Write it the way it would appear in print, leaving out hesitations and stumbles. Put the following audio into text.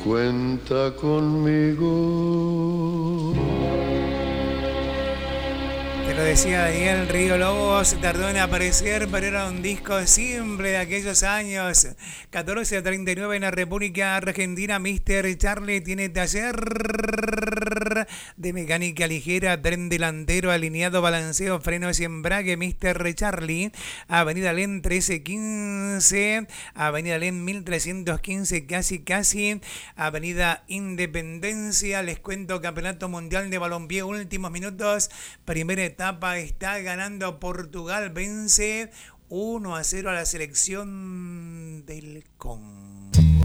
cuenta conmigo. Te lo decía Daniel Río Lobos, tardó en aparecer, pero era un disco simple de aquellos años. 14:39 en la República Argentina. Mr. Charlie tiene taller de mecánica ligera, tren delantero, alineado, balanceo, frenos y embrague. Mr. Charlie, Avenida Len 1315, Avenida Len 1315, casi, Avenida Independencia. Les cuento, Campeonato Mundial de Balompié, últimos minutos, primera etapa, está ganando Portugal, vence 1-0 a la selección del Congo.